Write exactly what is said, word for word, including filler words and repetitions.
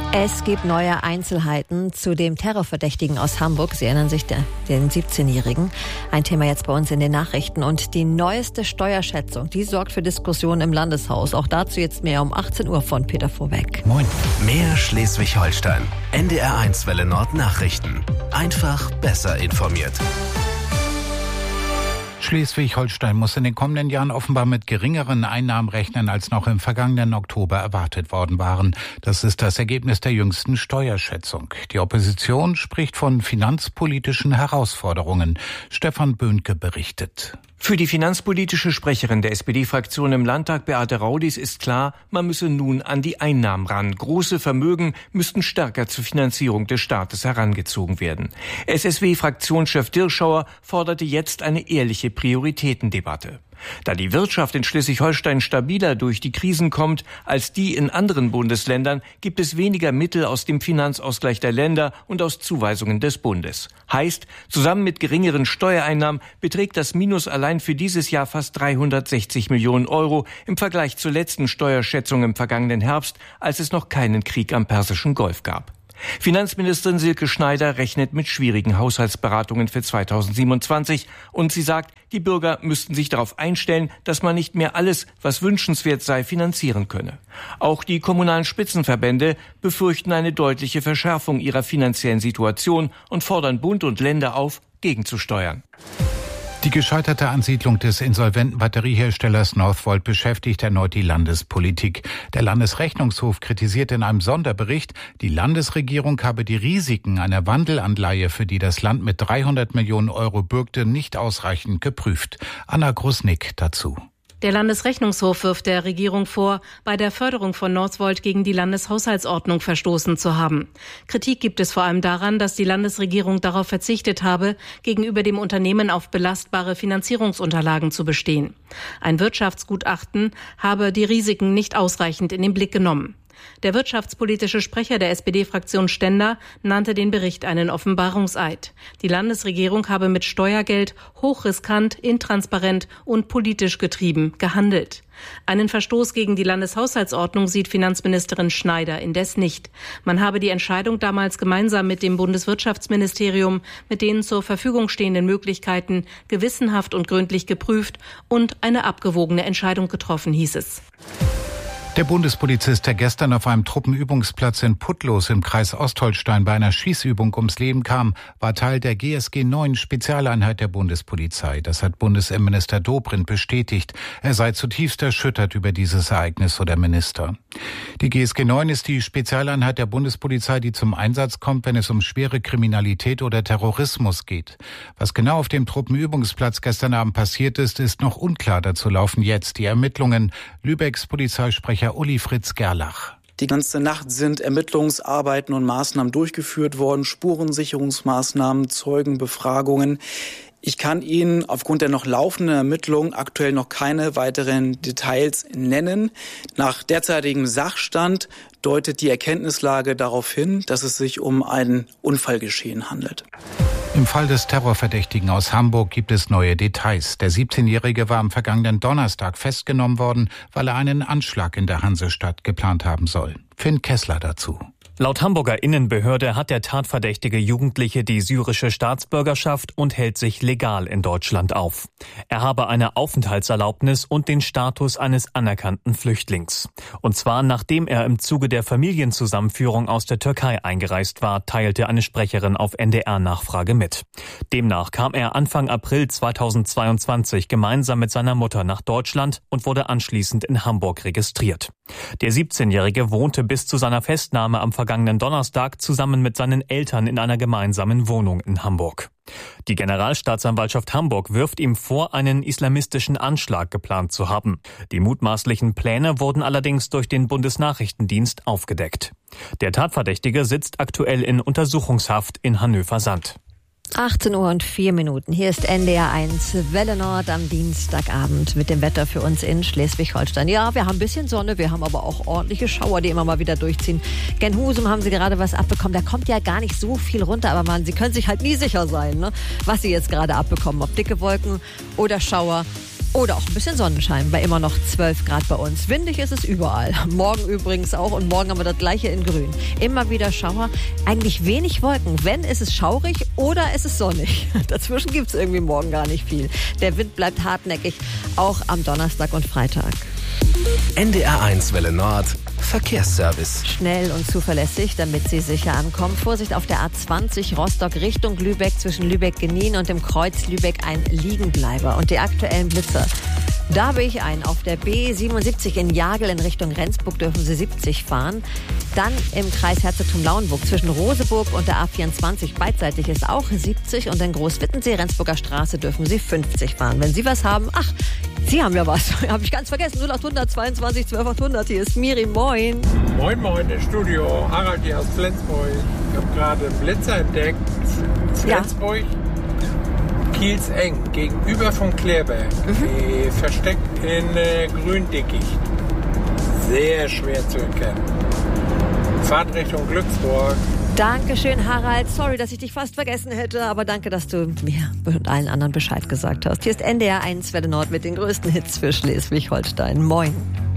Es gibt neue Einzelheiten zu dem Terrorverdächtigen aus Hamburg. Sie erinnern sich, der, den siebzehnjährigen. Ein Thema jetzt bei uns in den Nachrichten. Und die neueste Steuerschätzung, die sorgt für Diskussionen im Landeshaus. Auch dazu jetzt mehr um achtzehn Uhr von Peter Vorbeck. Moin. Mehr Schleswig-Holstein. N D R eins Welle Nord Nachrichten. Einfach besser informiert. Schleswig-Holstein muss in den kommenden Jahren offenbar mit geringeren Einnahmen rechnen, als noch im vergangenen Oktober erwartet worden waren. Das ist das Ergebnis der jüngsten Steuerschätzung. Die Opposition spricht von finanzpolitischen Herausforderungen. Stefan Böhnke berichtet. Für die finanzpolitische Sprecherin der S P D-Fraktion im Landtag, Beate Raudis, ist klar, man müsse nun an die Einnahmen ran. Große Vermögen müssten stärker zur Finanzierung des Staates herangezogen werden. S S W-Fraktionschef Dirschauer forderte jetzt eine ehrliche Prioritätendebatte. Da die Wirtschaft in Schleswig-Holstein stabiler durch die Krisen kommt als die in anderen Bundesländern, gibt es weniger Mittel aus dem Finanzausgleich der Länder und aus Zuweisungen des Bundes. Heißt, zusammen mit geringeren Steuereinnahmen beträgt das Minus allein für dieses Jahr fast dreihundertsechzig Millionen Euro im Vergleich zur letzten Steuerschätzung im vergangenen Herbst, als es noch keinen Krieg am Persischen Golf gab. Finanzministerin Silke Schneider rechnet mit schwierigen Haushaltsberatungen für zweitausendsiebenundzwanzig und sie sagt, die Bürger müssten sich darauf einstellen, dass man nicht mehr alles, was wünschenswert sei, finanzieren könne. Auch die kommunalen Spitzenverbände befürchten eine deutliche Verschärfung ihrer finanziellen Situation und fordern Bund und Länder auf, gegenzusteuern. Die gescheiterte Ansiedlung des insolventen Batterieherstellers Northvolt beschäftigt erneut die Landespolitik. Der Landesrechnungshof kritisiert in einem Sonderbericht, die Landesregierung habe die Risiken einer Wandelanleihe, für die das Land mit dreihundert Millionen Euro bürgte, nicht ausreichend geprüft. Anna Grusnick dazu. Der Landesrechnungshof wirft der Regierung vor, bei der Förderung von Northvolt gegen die Landeshaushaltsordnung verstoßen zu haben. Kritik gibt es vor allem daran, dass die Landesregierung darauf verzichtet habe, gegenüber dem Unternehmen auf belastbare Finanzierungsunterlagen zu bestehen. Ein Wirtschaftsgutachten habe die Risiken nicht ausreichend in den Blick genommen. Der wirtschaftspolitische Sprecher der S P D-Fraktion Stender nannte den Bericht einen Offenbarungseid. Die Landesregierung habe mit Steuergeld hochriskant, intransparent und politisch getrieben gehandelt. Einen Verstoß gegen die Landeshaushaltsordnung sieht Finanzministerin Schneider indes nicht. Man habe die Entscheidung damals gemeinsam mit dem Bundeswirtschaftsministerium mit den zur Verfügung stehenden Möglichkeiten gewissenhaft und gründlich geprüft und eine abgewogene Entscheidung getroffen, hieß es. Der Bundespolizist, der gestern auf einem Truppenübungsplatz in Puttlos im Kreis Ostholstein bei einer Schießübung ums Leben kam, war Teil der G S G neun Spezialeinheit der Bundespolizei. Das hat Bundesinnenminister Dobrindt bestätigt. Er sei zutiefst erschüttert über dieses Ereignis, so der Minister. Die G S G neun ist die Spezialeinheit der Bundespolizei, die zum Einsatz kommt, wenn es um schwere Kriminalität oder Terrorismus geht. Was genau auf dem Truppenübungsplatz gestern Abend passiert ist, ist noch unklar. Dazu laufen jetzt die Ermittlungen. Lübecks Polizeisprecher Uli Fritz Gerlach. Die ganze Nacht sind Ermittlungsarbeiten und Maßnahmen durchgeführt worden, Spurensicherungsmaßnahmen, Zeugenbefragungen. Ich kann Ihnen aufgrund der noch laufenden Ermittlungen aktuell noch keine weiteren Details nennen. Nach derzeitigem Sachstand deutet die Erkenntnislage darauf hin, dass es sich um ein Unfallgeschehen handelt. Im Fall des Terrorverdächtigen aus Hamburg gibt es neue Details. Der siebzehnjährige war am vergangenen Donnerstag festgenommen worden, weil er einen Anschlag in der Hansestadt geplant haben soll. Finn Kessler dazu. Laut Hamburger Innenbehörde hat der tatverdächtige Jugendliche die syrische Staatsbürgerschaft und hält sich legal in Deutschland auf. Er habe eine Aufenthaltserlaubnis und den Status eines anerkannten Flüchtlings. Und zwar nachdem er im Zuge der Familienzusammenführung aus der Türkei eingereist war, teilte eine Sprecherin auf N D R-Nachfrage mit. Demnach kam er Anfang April zweitausendzweiundzwanzig gemeinsam mit seiner Mutter nach Deutschland und wurde anschließend in Hamburg registriert. Der siebzehnjährige wohnte bis zu seiner Festnahme am vergangenen Donnerstag zusammen mit seinen Eltern in einer gemeinsamen Wohnung in Hamburg. Die Generalstaatsanwaltschaft Hamburg wirft ihm vor, einen islamistischen Anschlag geplant zu haben. Die mutmaßlichen Pläne wurden allerdings durch den Bundesnachrichtendienst aufgedeckt. Der Tatverdächtige sitzt aktuell in Untersuchungshaft in Hannöver-Sand. achtzehn Uhr und vier Minuten. Hier ist N D R eins Welle Nord am Dienstagabend mit dem Wetter für uns in Schleswig-Holstein. Ja, wir haben ein bisschen Sonne, wir haben aber auch ordentliche Schauer, die immer mal wieder durchziehen. Gen Husum haben Sie gerade was abbekommen. Da kommt ja gar nicht so viel runter, aber man, Sie können sich halt nie sicher sein, ne, was Sie jetzt gerade abbekommen. Ob dicke Wolken oder Schauer. Oder auch ein bisschen Sonnenschein bei immer noch zwölf Grad bei uns. Windig ist es überall. Morgen übrigens auch und morgen haben wir das gleiche in grün. Immer wieder Schauer. Eigentlich wenig Wolken. Wenn, ist es schaurig oder ist es sonnig. Dazwischen gibt es irgendwie morgen gar nicht viel. Der Wind bleibt hartnäckig, auch am Donnerstag und Freitag. N D R eins Welle Nord. Verkehrsservice. Schnell und zuverlässig, damit Sie sicher ankommen. Vorsicht auf der A zwanzig Rostock Richtung Lübeck zwischen Lübeck-Genin und dem Kreuz Lübeck ein Liegenbleiber. Und die aktuellen Blitzer. Da habe ich einen. Auf der B siebenundsiebzig in Jagel in Richtung Rendsburg dürfen Sie siebzig fahren. Dann im Kreis Herzogtum-Lauenburg zwischen Roseburg und der A vierundzwanzig beidseitig ist auch siebzig. Und in Großwittensee, Rendsburger Straße, dürfen Sie fünfzig fahren. Wenn Sie was haben, ach, Sie haben ja was. Habe ich ganz vergessen. null achthundert zweiundzwanzig zwölf achthundert. Hier ist Miri. Moin. Moin, moin, im Studio. Harald hier aus Flensburg. Ich habe gerade einen Blitzer entdeckt. Flensburg. Ja. Kielseng, gegenüber von Klärberg, mhm. versteckt in äh, Gründickicht. Sehr schwer zu erkennen. Fahrt Richtung Glücksburg. Dankeschön, Harald. Sorry, dass ich dich fast vergessen hätte, aber danke, dass du mir und allen anderen Bescheid gesagt hast. Hier ist N D R eins Welle Nord mit den größten Hits für Schleswig-Holstein. Moin.